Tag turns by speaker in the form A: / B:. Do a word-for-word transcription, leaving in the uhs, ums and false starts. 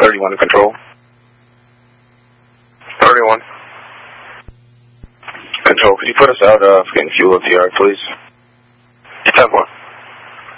A: thirty-one to control.
B: thirty-one.
A: Control, could you put us out uh, for getting fuel at the yard, please?
B: ten one.